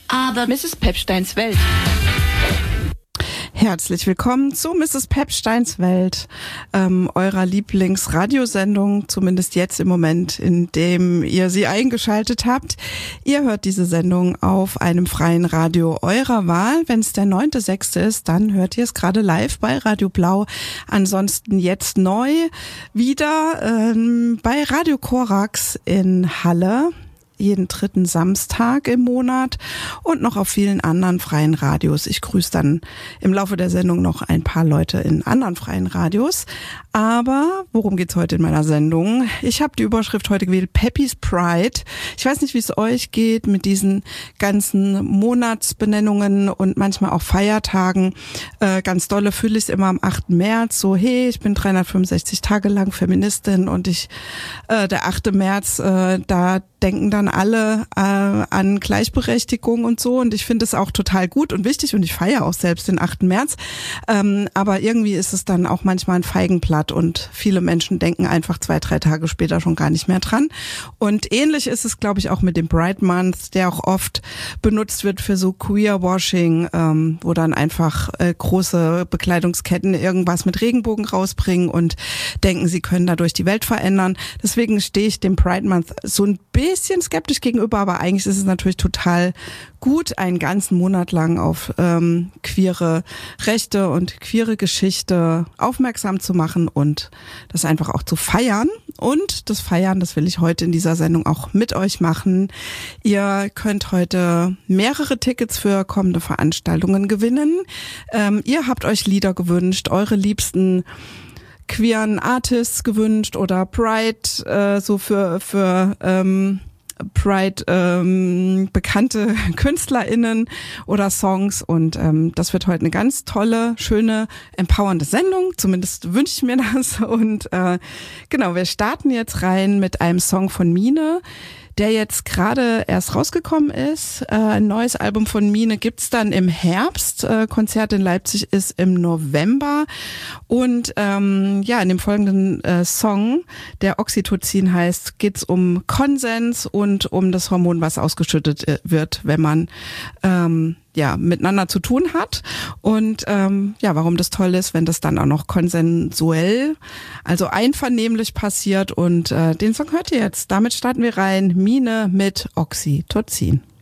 Aber Mrs. Pepsteins Welt. Herzlich willkommen zu Mrs. Pepsteins Welt, eurer Lieblingsradiosendung, zumindest jetzt im Moment, in dem ihr sie eingeschaltet habt. Ihr hört diese Sendung auf einem freien Radio eurer Wahl. Wenn es der 9.6. ist, dann hört ihr es gerade live bei Radio Blau. Ansonsten jetzt neu wieder bei Radio Korax in Halle. Jeden dritten Samstag im Monat und noch auf vielen anderen freien Radios. Ich grüße dann im Laufe der Sendung noch ein paar Leute in anderen freien Radios. Aber worum geht's heute in meiner Sendung? Ich habe die Überschrift heute gewählt, Peppy's Pride. Ich weiß nicht, wie es euch geht mit diesen ganzen Monatsbenennungen und manchmal auch Feiertagen. Ganz dolle fühle ich es immer am 8. März. So, hey, ich bin 365 Tage lang Feministin und der 8. März, da denken dann alle an Gleichberechtigung und so, und ich finde es auch total gut und wichtig und ich feiere auch selbst den 8. März, aber irgendwie ist es dann auch manchmal ein Feigenblatt und viele Menschen denken einfach 2-3 Tage später schon gar nicht mehr dran. Und ähnlich ist es, glaube ich, auch mit dem Pride Month, der auch oft benutzt wird für so Queer-Washing, wo dann einfach große Bekleidungsketten irgendwas mit Regenbogen rausbringen und denken, sie können dadurch die Welt verändern. Deswegen stehe ich dem Pride Month so ein bisschen skeptisch gegenüber, aber eigentlich ist es natürlich total gut, einen ganzen Monat lang auf queere Rechte und queere Geschichte aufmerksam zu machen und das einfach auch zu feiern. Und das Feiern, das will ich heute in dieser Sendung auch mit euch machen. Ihr könnt heute mehrere Tickets für kommende Veranstaltungen gewinnen. Ihr habt euch Lieder gewünscht, eure liebsten queeren Artists gewünscht oder Pride, so für Pride bekannte KünstlerInnen oder Songs, und das wird heute eine ganz tolle, schöne, empowernde Sendung, zumindest wünsche ich mir das. Und genau, wir starten jetzt rein mit einem Song von Mine, der jetzt gerade erst rausgekommen ist. Ein neues Album von Mine gibt's dann im Herbst. Konzert in Leipzig ist im November. Und in dem folgenden Song, der Oxytocin heißt, geht's um Konsens und um das Hormon, was ausgeschüttet wird, wenn man miteinander zu tun hat, und warum das toll ist, wenn das dann auch noch konsensuell, also einvernehmlich passiert, und den Song hört ihr jetzt. Damit starten wir rein. Mine mit Oxytocin.